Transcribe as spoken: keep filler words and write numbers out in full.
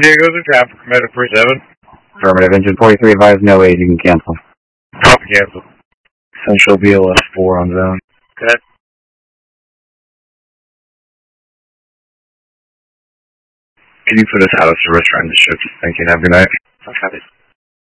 Diego, the traffic commander three seven. Affirmative, engine forty-three advised no aid, you can cancel. Copy, cancel. Central B L S four on zone. Okay. Can you put us out of service trying to ship? Thank you, have a good night. I'll have it.